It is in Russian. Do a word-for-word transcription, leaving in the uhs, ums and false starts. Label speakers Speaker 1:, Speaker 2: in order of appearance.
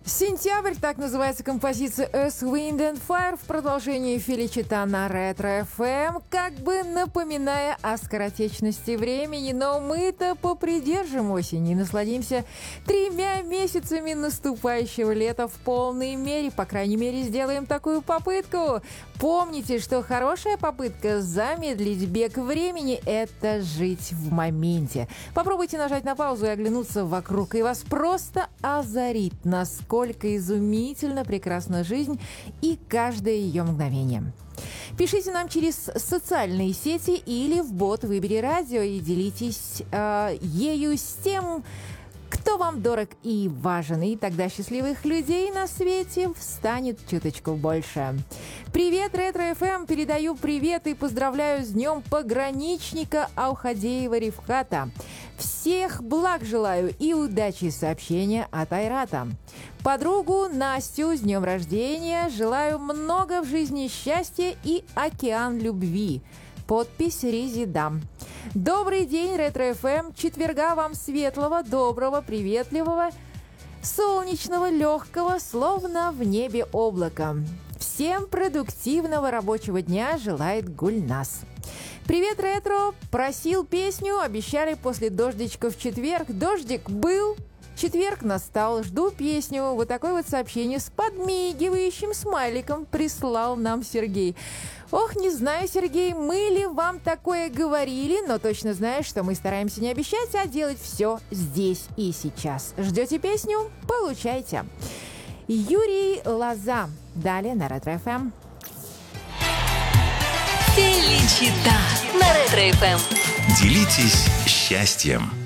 Speaker 1: Сентябрь, так называется композиция Earth, Wind and Fire в продолжении Феличита на Ретро эф эм, как бы напоминая о скоротечности времени, но мы-то попридержим осень и насладимся тремя месяцами наступающего лета в полной мере, по крайней мере, сделаем такую попытку. Помните, что хорошая попытка замедлить бег времени – это жить в моменте. Попробуйте нажать на паузу и оглянуться вокруг, и вас просто озарит, насколько Сколько изумительно прекрасна жизнь и каждое ее мгновение. Пишите нам через социальные сети или в бот «Выбери радио» и делитесь э, ею с тем, кто вам дорог и важен, и тогда счастливых людей на свете станет чуточку больше. Привет, Ретро эф эм! Передаю привет и поздравляю с днем пограничника Аухадеева Рифхата. Всех благ желаю и удачи, сообщения от Айрата. Подругу Настю с днем рождения желаю много в жизни счастья и океан любви. Подпись Резидам. Добрый день, Ретро эф эм. Четверга вам светлого, доброго, приветливого, солнечного, легкого, словно в небе облако. Всем продуктивного рабочего дня желает Гульнас. Привет, Ретро! Просил песню, обещали после дождичка в четверг. Дождик был, четверг настал, жду песню. Вот такое вот сообщение с подмигивающим смайликом прислал нам Сергей. Ох, не знаю, Сергей, мы ли вам такое говорили, но точно знаю, что мы стараемся не обещать, а делать все здесь и сейчас. Ждете песню? Получайте. Юрий Лоза. Далее на Ретро эф эм.
Speaker 2: Феличита на Ретро эф эм.
Speaker 3: Делитесь счастьем.